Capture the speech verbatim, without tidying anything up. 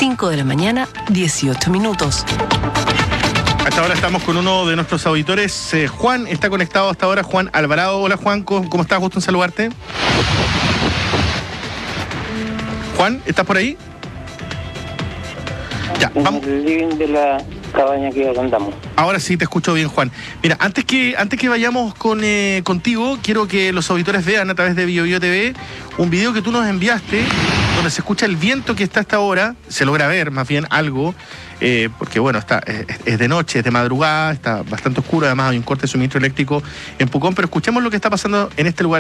cinco de la mañana, dieciocho minutos. Hasta ahora estamos con uno de nuestros auditores. Eh, Juan está conectado hasta ahora. Juan Alvarado. Hola, Juan. ¿Cómo, cómo estás? Gusto en saludarte. Juan, ¿estás por ahí? Ya, vamos. En el living de la cabaña que andamos. Ahora sí te escucho bien, Juan. Mira, antes que antes que vayamos con eh, contigo, quiero que los auditores vean a través de Bio Bio T V un video que tú nos enviaste, donde se escucha el viento que está hasta ahora, se logra ver más bien algo, eh, porque bueno, está es, es de noche, es de madrugada, está bastante oscuro, además hay un corte de suministro eléctrico en Pucón, pero escuchemos lo que está pasando en este lugar.